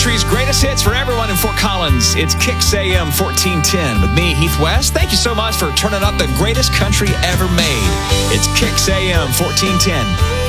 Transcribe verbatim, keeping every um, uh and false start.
country's greatest hits for everyone in Fort Collins. It's Kicks A M fourteen ten with me, Heath West. Thank you so much for turning up the greatest country ever made. It's Kicks A M fourteen ten.